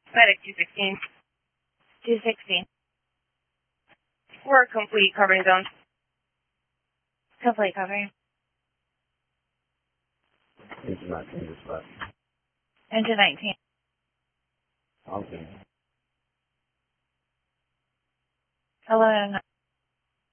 Medic 216. 216. We're complete covering zone. Complete covering. Engine 19 dispatch. Engine 19. Okay. Hello.